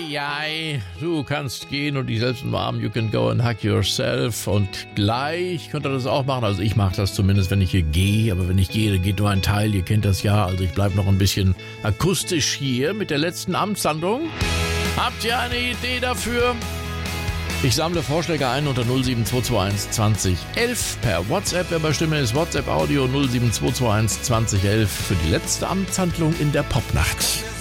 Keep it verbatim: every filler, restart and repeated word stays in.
Eieiei, du kannst gehen und dich selbst umarmen. You can go and hug yourself. Und gleich könnt ihr das auch machen. Also ich mache das zumindest, wenn ich hier gehe. Aber wenn ich gehe, dann geht nur ein Teil. Ihr kennt das ja. Also ich bleibe noch ein bisschen akustisch hier mit der letzten Amtshandlung. Habt ihr eine Idee dafür? Ich sammle Vorschläge ein unter null sieben zwei zwei eins zwanzig elf per WhatsApp. Wer bei Stimme ist, WhatsApp Audio null sieben zwei zwei eins zwanzig elf für die letzte Amtshandlung in der Popnacht.